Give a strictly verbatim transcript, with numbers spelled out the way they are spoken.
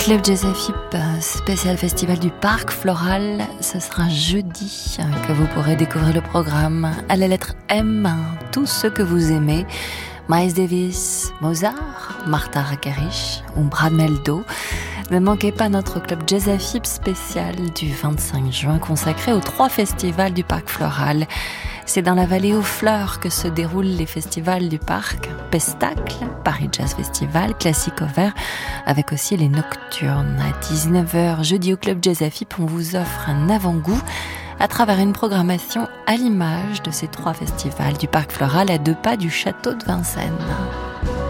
Club Jazz Afip, spécial festival du Parc Floral. Ce sera jeudi que vous pourrez découvrir le programme à la lettre M, tout ce que vous aimez. Miles Davis, Mozart, Martha Argerich ou Brad Mehldau. Ne manquez pas notre Club Jazz Afip spécial du vingt-cinq juin consacré aux trois festivals du Parc Floral. C'est dans la vallée aux fleurs que se déroulent les festivals du parc. Pestacle, Paris Jazz Festival, Classique au Vert, avec aussi les nocturnes. À dix-neuf heures, jeudi au Club Jazz Afip, on vous offre un avant-goût à travers une programmation à l'image de ces trois festivals du Parc Floral à deux pas du château de Vincennes.